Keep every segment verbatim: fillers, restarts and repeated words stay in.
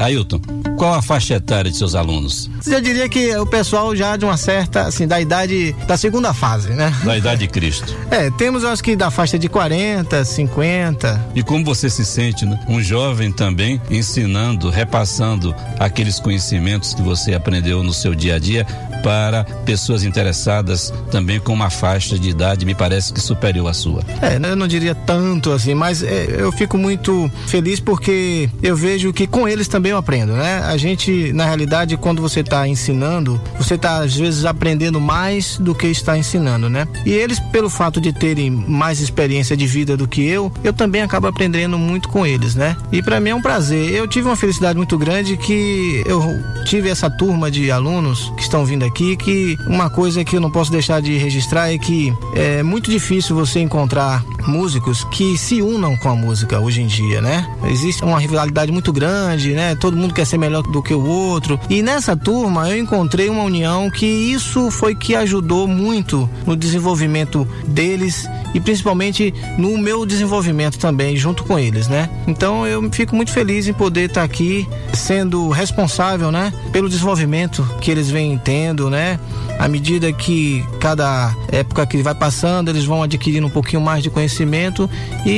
Ailton, qual a faixa etária de seus alunos? Eu diria que o pessoal já de uma certa, assim, da idade, da segunda fase, né? Da idade de Cristo. É, temos acho que da faixa de quarenta, cinquenta. E como você se sente, né? Um jovem também ensinando, repassando aqueles conhecimentos que você aprendeu no seu dia a dia para pessoas interessadas também com uma faixa de idade, me parece que superior à sua. É, eu não diria tanto assim, mas é, eu fico muito feliz porque eu vejo que com eles também eu aprendo, né? A gente, na realidade, quando você está ensinando, você está às vezes aprendendo mais do que está ensinando, né? E eles, pelo fato de terem mais experiência de vida do que eu, eu também acabo aprendendo muito com eles, né? E para mim é um prazer. Eu tive uma felicidade muito grande que eu tive essa turma de alunos que estão vindo aqui, que uma coisa que eu não posso deixar de registrar é que é muito difícil você encontrar músicos que se unam com a música hoje em dia, né? Existe uma rivalidade muito grande, né? Todo mundo quer ser melhor do que o outro, e nessa turma eu encontrei uma união que isso foi que ajudou muito no desenvolvimento deles e principalmente no meu desenvolvimento também junto com eles, né? Então eu fico muito feliz em poder estar aqui sendo responsável, né? Pelo desenvolvimento que eles vêm tendo, né? À medida que cada época que vai passando, eles vão adquirindo um pouquinho mais de conhecimento,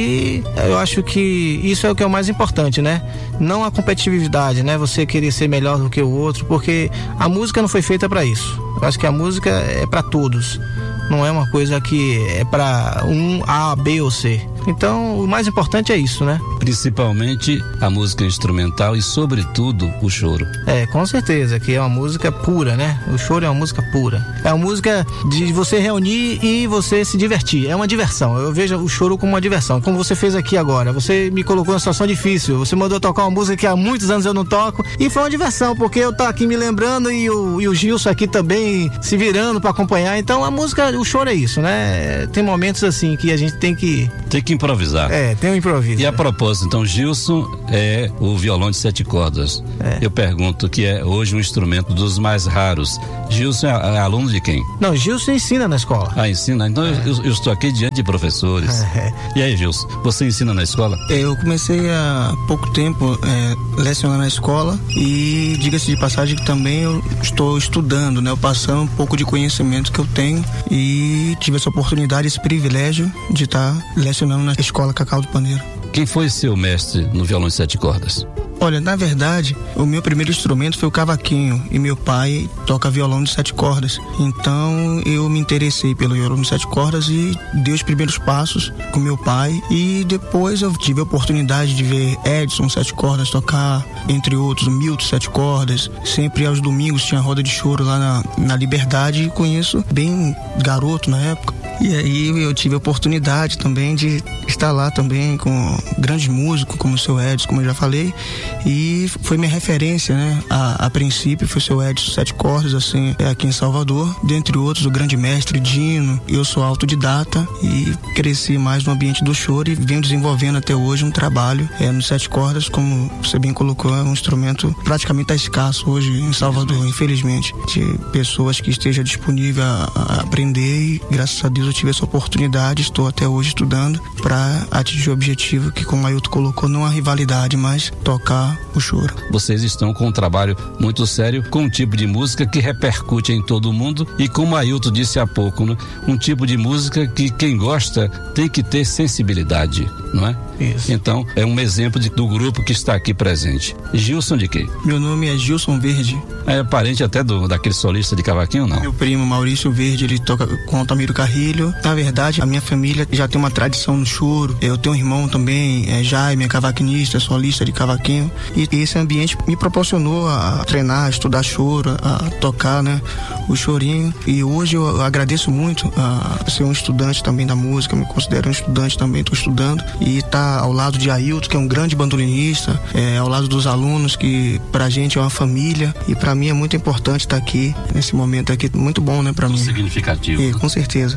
e eu acho que isso é o que é o mais importante, né? Não a competitividade, né? Você querer ser melhor do que o outro, porque a música não foi feita para isso. Eu acho que a música é para todos. Não é uma coisa que é para um A, B ou C. Então, o mais importante é isso, né? Principalmente a música instrumental e, sobretudo, o choro. É, com certeza, que é uma música pura, né? O choro é uma música pura. É uma música de você reunir e você se divertir. É uma diversão. Eu vejo o choro como uma diversão. Como você fez aqui agora. Você me colocou numa situação difícil. Você mandou tocar uma música que há muitos anos eu não toco. E foi uma diversão, porque eu tô aqui me lembrando e o, e o Gilson aqui também se virando pra acompanhar. Então, a música, o choro é isso, né? Tem momentos assim que a gente tem que... Tem que improvisar. É, tem um improviso. E a propósito, então, Gilson é o violão de sete cordas. É. Eu pergunto que é hoje um instrumento dos mais raros. Gilson é, é aluno de quem? Não, Gilson ensina na escola. Ah, ensina? Então é. eu, eu estou aqui diante de professores. É. E aí, Gilson, você ensina na escola? Eu comecei há pouco tempo é, lecionar na escola e diga-se de passagem que também eu estou estudando, né? Eu passando um pouco de conhecimento que eu tenho e tive essa oportunidade, esse privilégio de estar lecionando na escola Cacau do Paneiro. Quem foi seu mestre no violão de sete cordas? Olha, na verdade, o meu primeiro instrumento foi o cavaquinho e meu pai toca violão de sete cordas. Então eu me interessei pelo violão de sete cordas e dei os primeiros passos com meu pai, e depois eu tive a oportunidade de ver Edson sete cordas tocar, entre outros, Milton sete cordas. Sempre aos domingos tinha roda de choro lá na, na Liberdade, e com isso, bem garoto na época. E aí eu tive a oportunidade também de estar lá também com grandes músicos como o seu Edson, como eu já falei, e foi minha referência, né? A, a princípio foi o seu Edson sete cordas, assim, aqui em Salvador, dentre outros o grande mestre Dino. Eu sou autodidata e cresci mais no ambiente do choro e venho desenvolvendo até hoje um trabalho é, no sete cordas, como você bem colocou, é um instrumento praticamente tá escasso hoje em Salvador, infelizmente, de pessoas que estejam disponíveis a, a aprender, e graças a Deus eu tive essa oportunidade, estou até hoje estudando para atingir o objetivo que, como o Ailton colocou, não há rivalidade, mas tocar o choro. Vocês estão com um trabalho muito sério, com um tipo de música que repercute em todo mundo, e como o Ailton disse há pouco, né? Um tipo de música que quem gosta tem que ter sensibilidade, não é? Isso. Então, é um exemplo de, do grupo que está aqui presente. Gilson de quê? Meu nome é Gilson Verde. É parente até do, daquele solista de cavaquinho, não? Meu primo Maurício Verde, ele toca com Altamiro Carrilho. Na verdade, a minha família já tem uma tradição no choro. Eu tenho um irmão também, é Jaime, é cavaquinista, solista de cavaquinho. E esse ambiente me proporcionou a treinar, a estudar choro, a tocar, né, o chorinho. E hoje eu agradeço muito a ser um estudante também da música, me considero um estudante também, estou estudando. E tá ao lado de Ailton, que é um grande bandolinista, é, ao lado dos alunos, que pra gente é uma família, e pra mim é muito importante estar aqui, nesse momento aqui, muito bom, né, pra mim. Significativo. E, com certeza.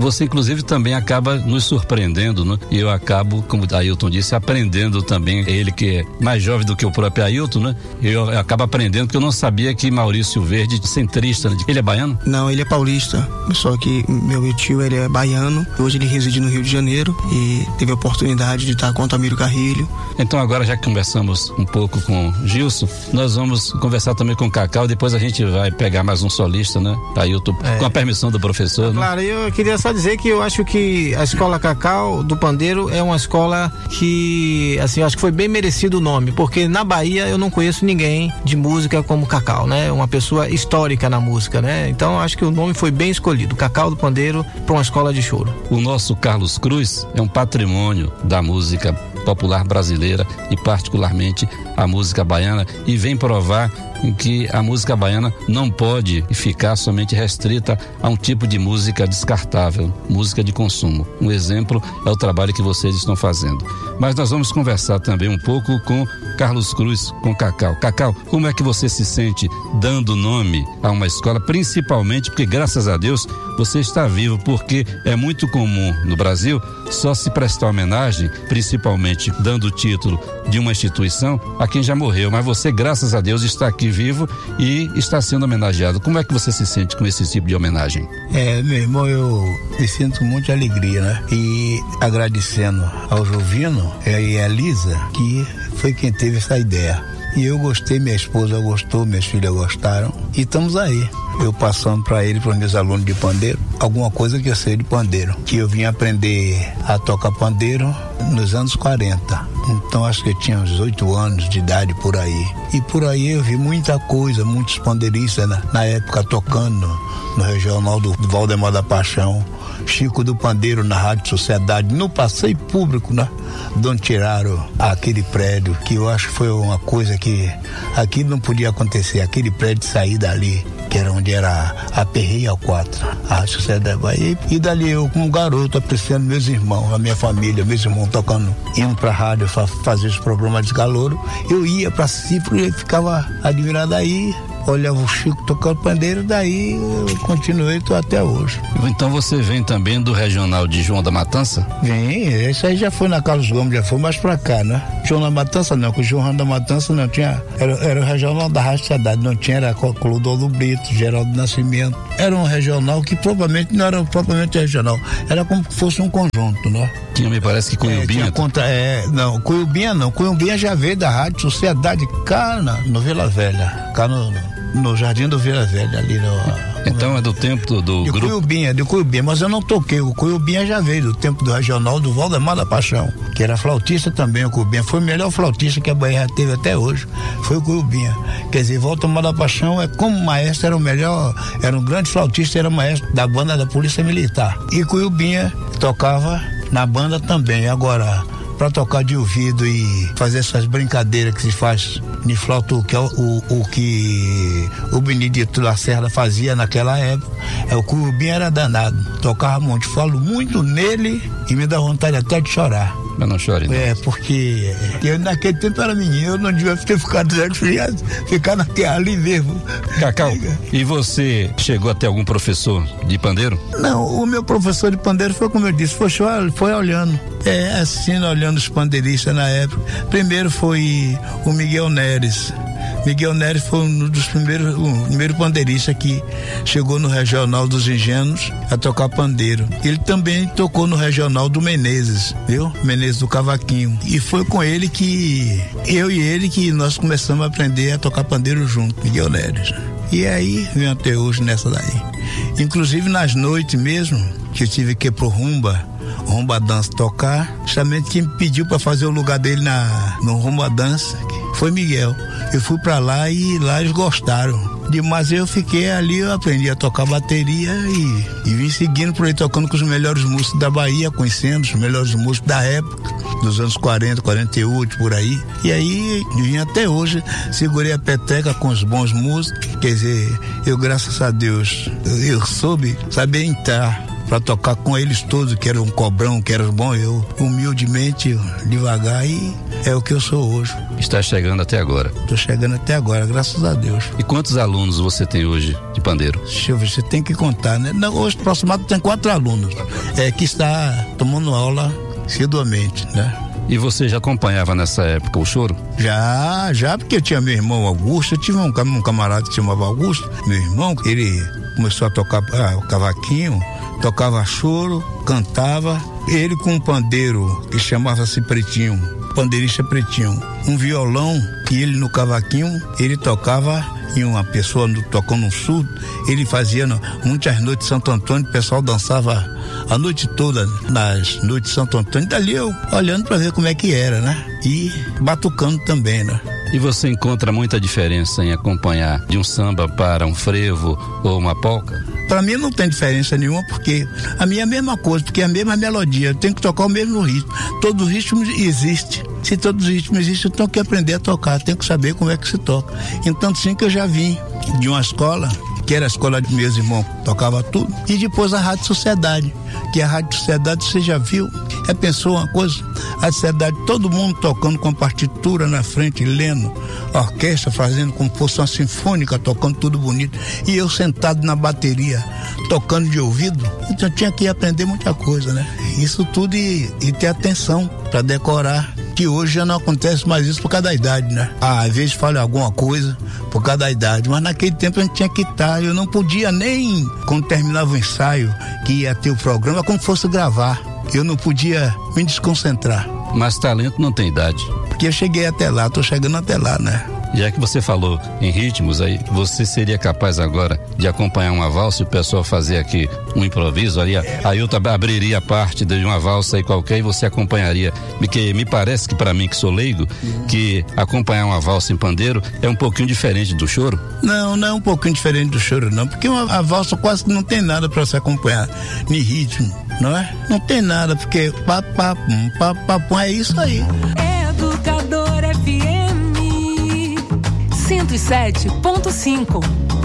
você inclusive também acaba nos surpreendendo, né? E eu acabo, como o Ailton disse, aprendendo também. Ele que é mais jovem do que o próprio Ailton, né? Eu acabo aprendendo, porque eu não sabia que Maurício Verde, centrista, né? Ele é baiano? Não, ele é paulista, só que meu tio, ele é baiano. Hoje ele reside no Rio de Janeiro e teve a oportunidade de estar com o Altamiro Carrilho. Então agora, já que conversamos um pouco com Gilson, nós vamos conversar também com o Cacau, depois a gente vai pegar mais um solista, né? Ailton, é. Com a permissão do professor, né? Claro, eu queria só dizer que eu acho que a Escola Cacau do Pandeiro é uma escola que, assim, eu acho que foi bem merecido o nome, porque na Bahia eu não conheço ninguém de música como Cacau, né? Uma pessoa histórica na música, né? Então eu acho que o nome foi bem escolhido, Cacau do Pandeiro, para uma escola de choro. O nosso Carlos Cruz é um patrimônio da música popular brasileira e particularmente a música baiana, e vem provar que a música baiana não pode ficar somente restrita a um tipo de música descartável, música de consumo. Um exemplo é o trabalho que vocês estão fazendo. Mas nós vamos conversar também um pouco com Carlos Cruz, com Cacau. Cacau, como é que você se sente dando nome a uma escola, principalmente porque, graças a Deus, você está vivo, porque é muito comum no Brasil só se prestar homenagem, principalmente dando o título de uma instituição, a quem já morreu, mas você, graças a Deus, está aqui vivo e está sendo homenageado. Como é que você se sente com esse tipo de homenagem? É, meu irmão, eu me sinto muita alegria, né? E agradecendo ao Jovino e a Elisa, que foi quem teve essa ideia. E eu gostei, minha esposa gostou, minhas filhas gostaram, e estamos aí. Eu passando para ele, para os meus alunos de pandeiro, alguma coisa que eu sei de pandeiro, que eu vim aprender a tocar pandeiro nos anos quarenta. Então acho que eu tinha uns oito anos de idade por aí. E por aí eu vi muita coisa, muitos pandeiristas na, na época tocando no, no regional do, do Valdemar da Paixão, Chico do Pandeiro na Rádio Sociedade, no passeio público, né? De onde tiraram aquele prédio, que eu acho que foi uma coisa que aquilo não podia acontecer, aquele prédio sair dali, que era onde era a Perreia quatro, a Rádio Sociedade Bahia, e dali eu como garoto apreciando meus irmãos, a minha família, meus irmãos tocando, indo pra rádio fa- fazer os programas de calouro, eu ia pra Cifra e ficava admirado aí, olhava o Chico tocando pandeiro, daí eu continuei, tô até hoje. Então você vem também do regional de João da Matança? Vem, esse aí já foi na Carlos Gomes, já foi mais pra cá, né? João da Matança não, porque o João da Matança não tinha, era, era o regional da Rádio Cidade, não tinha, era Clodoaldo Brito, Geraldo Nascimento, era um regional que provavelmente não era propriamente regional, era como se fosse um conjunto, né? Tinha, me parece que Cunhubinha. É, contra, é, não, Cunhubinha não, Cunhubinha já veio da Rádio Sociedade, cá na, no Vila Velha, cá no, no no Jardim do Vila Velha, ali no... Então é do tempo do, do de grupo... Cunhubinha, de Cunhubinha, mas eu não toquei, o Cunhubinha já veio do tempo do regional do Valdemar da Paixão, que era flautista também, o Cunhubinha, foi o melhor flautista que a Bahia teve até hoje, foi o Cunhubinha, quer dizer, Valdemar da Paixão é como maestro, era o melhor, era um grande flautista, era maestro da banda da Polícia Militar, e Cunhubinha tocava na banda também. Agora, para tocar de ouvido e fazer essas brincadeiras que se faz de flauta, que é o, o, o que o Benedito Lacerda fazia naquela época, é, o Cunhubinha era danado, tocava muito, falo muito nele e me dá vontade até de chorar. Mas não chore, não. É, porque eu naquele tempo era menino, eu não devia ter ficado desfriado, ficar naquela ali mesmo. Cacau, e você chegou a ter algum professor de pandeiro? Não, o meu professor de pandeiro foi como eu disse, foi, foi olhando, é, assim, olhando os pandeiristas na época. Primeiro foi o Miguel Neres. Miguel Neres foi um dos primeiros, o primeiro pandeirista que chegou no Regional dos Engenhos a tocar pandeiro. Ele também tocou no Regional do Menezes, viu? Menezes do Cavaquinho. E foi com ele que, eu e ele, que nós começamos a aprender a tocar pandeiro junto, Miguel Neres. E aí, vem até hoje nessa daí. Inclusive nas noites mesmo, que eu tive que ir pro Rumba, Rumba Dance tocar, justamente quem me pediu para fazer o lugar dele na, no Rumba Dance foi Miguel. Eu fui para lá e lá eles gostaram. Mas eu fiquei ali, eu aprendi a tocar bateria e, e vim seguindo por aí, tocando com os melhores músicos da Bahia, conhecendo os melhores músicos da época, dos anos quarenta, quarenta e oito, por aí. E aí, vim até hoje, segurei a peteca com os bons músicos, quer dizer, eu, graças a Deus, eu soube saber entrar para tocar com eles todos, que eram um cobrão, que eram bom, eu humildemente, devagar, e é o que eu sou hoje. Está chegando até agora. Estou chegando até agora, graças a Deus. E quantos alunos você tem hoje de pandeiro? Deixa eu ver, você tem que contar, né? Não, hoje, aproximadamente, tem quatro alunos, é, que está tomando aula assiduamente, né? E você já acompanhava nessa época o choro? Já, já, porque eu tinha meu irmão Augusto, eu tive um, um camarada que se chamava Augusto, meu irmão, ele começou a tocar ah, o cavaquinho, tocava choro, cantava, ele com um pandeiro que chamava-se Pretinho, pandeirista Pretinho, um violão, e ele no cavaquinho, ele tocava, e uma pessoa no, tocando um surdo, ele fazia no, muitas noites de Santo Antônio, o pessoal dançava a noite toda nas noites de Santo Antônio, dali eu olhando para ver como é que era, né? E batucando também, né? E você encontra muita diferença em acompanhar de um samba para um frevo ou uma polca? Para mim não tem diferença nenhuma, porque a minha é a mesma coisa, porque é a mesma melodia, eu tenho que tocar o mesmo ritmo. Todo ritmo existe. Se todos os ritmos existem, eu tenho que aprender a tocar, tenho que saber como é que se toca. Então, sim, que eu já vim de uma escola, que era a escola de meus irmãos, tocava tudo, e depois a Rádio Sociedade, que a Rádio Sociedade, você já viu, é, pensou uma coisa, a Sociedade, todo mundo tocando com a partitura na frente, lendo, a orquestra fazendo como fosse uma sinfônica, tocando tudo bonito, e eu sentado na bateria, tocando de ouvido, então eu tinha que aprender muita coisa, né? Isso tudo e, e ter atenção para decorar, que hoje já não acontece mais isso por causa da idade, né? Ah, às vezes falha alguma coisa por causa da idade, mas naquele tempo a gente tinha que estar, eu não podia nem, quando terminava o ensaio, que ia ter o programa, como fosse gravar, eu não podia me desconcentrar. Mas talento não tem idade. Porque eu cheguei até lá, tô chegando até lá, né? Já que você falou em ritmos aí, você seria capaz agora de acompanhar uma valsa e o pessoal fazer aqui um improviso ali? Aí eu abriria a parte de uma valsa aí qualquer e você acompanharia. Porque me parece que para mim que sou leigo, que acompanhar uma valsa em pandeiro é um pouquinho diferente do choro? Não, não é um pouquinho diferente do choro não, porque uma, a valsa quase que não tem nada para você acompanhar, nem ritmo, não é? Não tem nada, porque pá, pá, pum, pá, pá, pum, é isso aí. Educador F M cento e sete ponto cinco.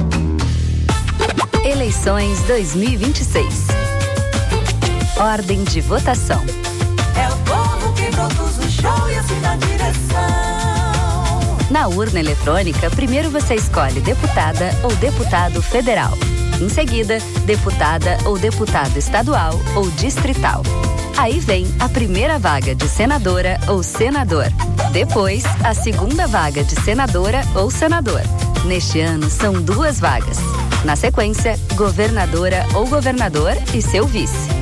Eleições dois mil e vinte e seis. Ordem de votação. É o povo que produz o show e assina a direção. Na urna eletrônica, primeiro você escolhe deputada ou deputado federal. Em seguida, deputada ou deputado estadual ou distrital. Aí vem a primeira vaga de senadora ou senador. Depois, a segunda vaga de senadora ou senador. Neste ano, são duas vagas. Na sequência, governadora ou governador e seu vice.